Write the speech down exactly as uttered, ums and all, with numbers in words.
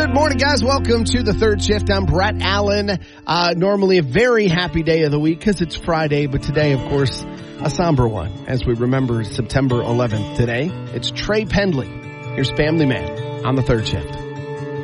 Good morning, guys. Welcome to the third shift. I'm Brett Allen. Uh, normally a very happy day of the week because it's Friday, but today, of course, a somber one as we remember September eleventh today. It's Trey Pendley. Here's Family Man on the third shift.